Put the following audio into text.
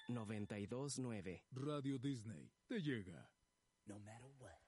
92.9. Radio Disney te llega. No matter what.